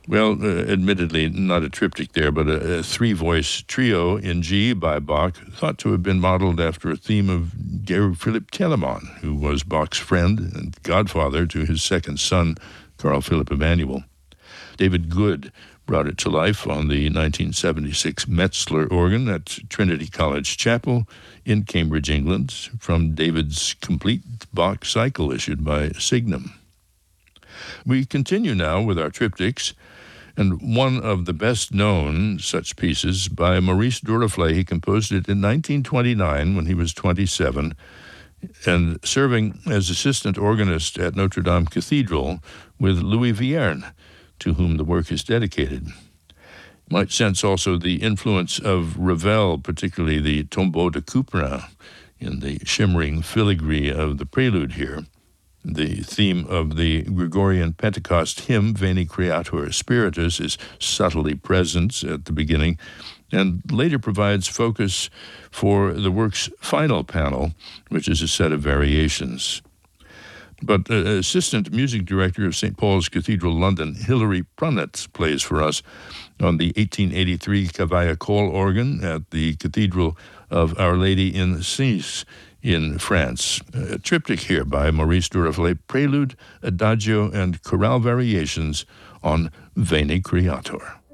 Well, admittedly, not a triptych there, but a three-voice trio in G by Bach, thought to have been modeled after a theme of Georg Philipp Telemann, who was Bach's friend and godfather to his second son, Carl Philipp Emanuel. David Good brought it to life on the 1976 Metzler organ at Trinity College Chapel in Cambridge, England, from David's complete Bach cycle issued by Signum. We continue now with our triptychs, and one of the best-known such pieces by Maurice Duruflé. He composed it in 1929 when he was 27, and serving as assistant organist at Notre Dame Cathedral with Louis Vierne, to whom the work is dedicated. You might sense also the influence of Ravel, particularly the Tombeau de Couperin, in the shimmering filigree of the prelude here. The theme of the Gregorian Pentecost hymn, Veni Creator Spiritus, is subtly present at the beginning and later provides focus for the work's final panel, which is a set of variations. But Assistant Music Director of St. Paul's Cathedral, London, Hilary Prunnett, plays for us on the 1883 Cavaillé-Coll organ at the Cathedral of Our Lady in Sens in France. A triptych here by Maurice Duruflé, Prelude, Adagio, and Chorale Variations on Veni Creator.